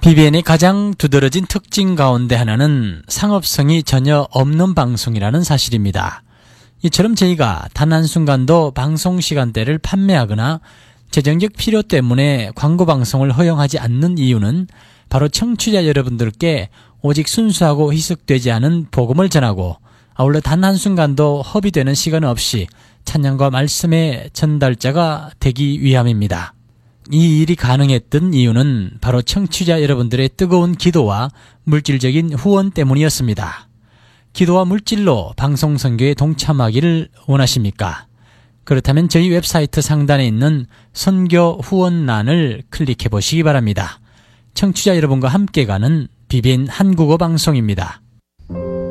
BBN의 가장 두드러진 특징 가운데 하나는 상업성이 전혀 없는 방송이라는 사실입니다. 이처럼 저희가 단 한순간도 방송 시간대를 판매하거나 재정적 필요 때문에 광고 방송을 허용하지 않는 이유는 바로 청취자 여러분들께 오직 순수하고 희석되지 않은 복음을 전하고 아울러 단 한순간도 허비되는 시간 없이 찬양과 말씀의 전달자가 되기 위함입니다. 이 일이 가능했던 이유는 바로 청취자 여러분들의 뜨거운 기도와 물질적인 후원 때문이었습니다. 기도와 물질로 방송 선교에 동참하기를 원하십니까? 그렇다면 저희 웹사이트 상단에 있는 선교 후원란을 클릭해 보시기 바랍니다. 청취자 여러분과 함께 가는 BBN 한국어 방송입니다.